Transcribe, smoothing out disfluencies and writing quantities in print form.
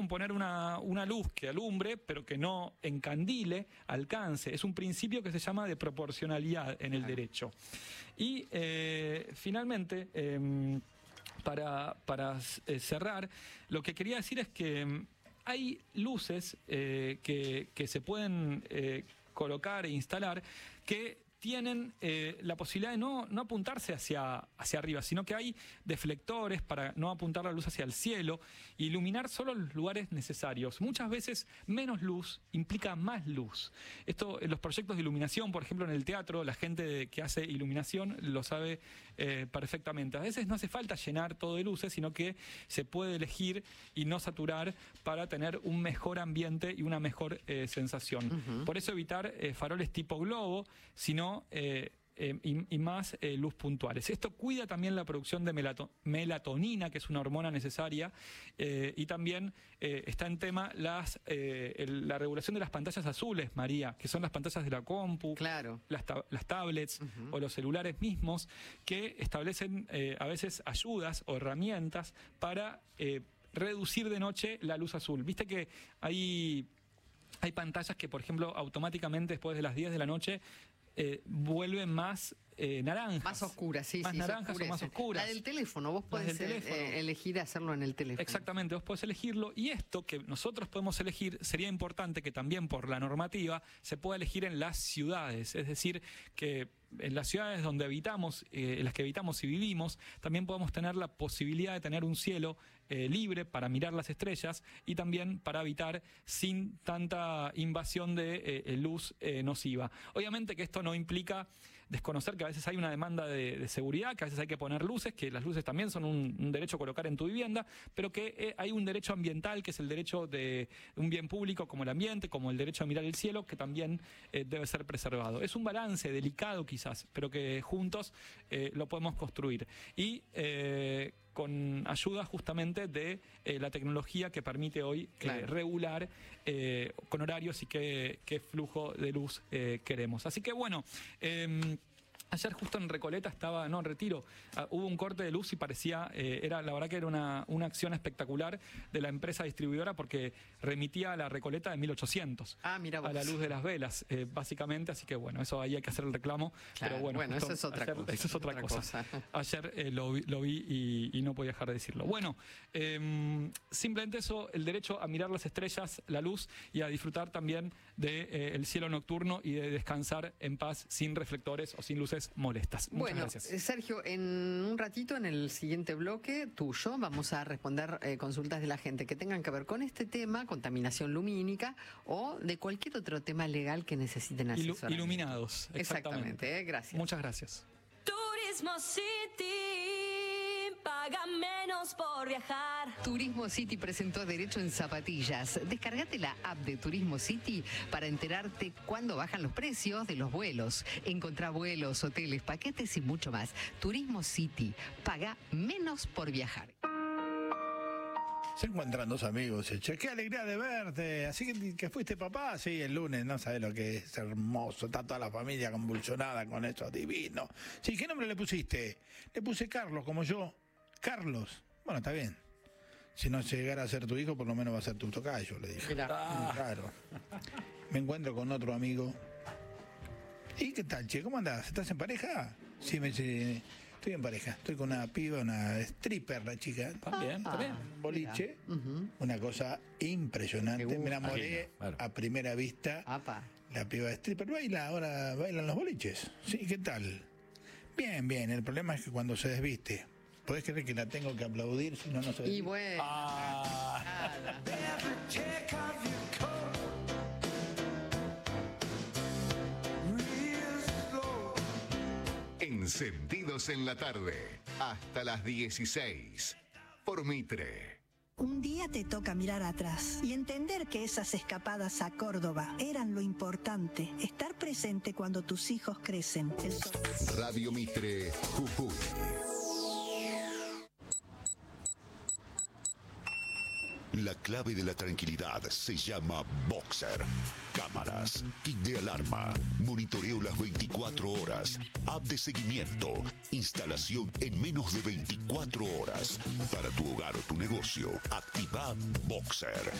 poner una luz que alumbre, pero que no encandile, alcance. Es un principio que se llama de proporcionalidad en el derecho. Y finalmente, para cerrar, lo que quería decir es que hay luces que se pueden colocar e instalar que tienen la posibilidad de no apuntarse hacia arriba, sino que hay deflectores para no apuntar la luz hacia el cielo, iluminar solo los lugares necesarios. Muchas veces menos luz implica más luz. Esto en los proyectos de iluminación, por ejemplo en el teatro, la gente que hace iluminación lo sabe perfectamente. A veces no hace falta llenar todo de luces, sino que se puede elegir y no saturar para tener un mejor ambiente y una mejor sensación. Por eso evitar faroles tipo globo, sino y más luz puntuales. Esto cuida también la producción de melatonina, que es una hormona necesaria, y también está en tema la regulación de las pantallas azules, María, que son las pantallas de la compu, claro, las tablets o los celulares mismos, que establecen a veces ayudas o herramientas para reducir de noche la luz azul. Viste que hay pantallas que, por ejemplo, automáticamente después de las 10 de la noche vuelven más naranjas. Más oscuras, sí. Más naranjas o más oscuras. La del teléfono, vos podés elegir hacerlo en el teléfono. Exactamente, vos podés elegirlo. Y esto que nosotros podemos elegir, sería importante que también por la normativa se pueda elegir en las ciudades. Es decir, que en las ciudades donde habitamos, en las que habitamos y vivimos, también podemos tener la posibilidad de tener un cielo libre para mirar las estrellas y también para habitar sin tanta invasión de luz nociva. Obviamente que esto no implica desconocer que a veces hay una demanda de seguridad, que a veces hay que poner luces, que las luces también son un derecho a colocar en tu vivienda, pero que hay un derecho ambiental, que es el derecho de un bien público como el ambiente, como el derecho a mirar el cielo, que también debe ser preservado. Es un balance delicado quizás, pero que juntos lo podemos construir. Y con ayuda justamente de la tecnología que permite hoy regular con horarios y qué flujo de luz queremos. Así que bueno, ayer justo en Recoleta estaba, no, en Retiro, hubo un corte de luz y parecía, la verdad que era una acción espectacular de la empresa distribuidora porque remitía a la Recoleta de 1800. Mira vos. A la luz de las velas, básicamente, así que bueno, eso ahí hay que hacer el reclamo. Claro, pero bueno, eso es otra cosa. Eso es otra cosa. Ayer lo vi y no podía dejar de decirlo. Bueno, simplemente eso, el derecho a mirar las estrellas, la luz y a disfrutar también del cielo nocturno y de descansar en paz sin reflectores o sin luces molestas. Muchas gracias. Sergio, en un ratito, en el siguiente bloque tuyo, vamos a responder consultas de la gente que tengan que ver con este tema, contaminación lumínica, o de cualquier otro tema legal que necesiten asesoramiento. Iluminados, exactamente. Gracias. Muchas gracias. Turismo City, paga menos por viajar. Turismo City presentó Derecho en Zapatillas. Descargate la app de Turismo City para enterarte cuándo bajan los precios de los vuelos. Encontrá vuelos, hoteles, paquetes y mucho más. Turismo City, paga menos por viajar. Se encuentran dos amigos, che, qué alegría de verte. Así que fuiste papá, sí, el lunes, no sabes lo que es hermoso. Está toda la familia convulsionada con eso, divino. Sí, ¿qué nombre le pusiste? Le puse Carlos, como yo. Carlos. Bueno, está bien. Si no llegara a ser tu hijo, por lo menos va a ser tu tocayo, le dije. Claro. Me encuentro con otro amigo. ¿Y qué tal, che? ¿Cómo andás? ¿Estás en pareja? Sí, me dice... Estoy en pareja, estoy con una piba, una stripper, la chica. También. Boliche, una cosa impresionante. Me enamoré a primera vista. La piba de stripper ahora bailan los boliches. Sí, ¿qué tal? Bien, el problema es que cuando se desviste, ¿podés creer que la tengo que aplaudir si no se desviste? Y bueno. Encendidos en la tarde, hasta las 16, por Mitre. Un día te toca mirar atrás y entender que esas escapadas a Córdoba eran lo importante, estar presente cuando tus hijos crecen. Radio Mitre, Jujuy. La clave de la tranquilidad se llama Boxer. Cámaras, kit de alarma, monitoreo las 24 horas, app de seguimiento, instalación en menos de 24 horas. Para tu hogar o tu negocio, activa Boxer.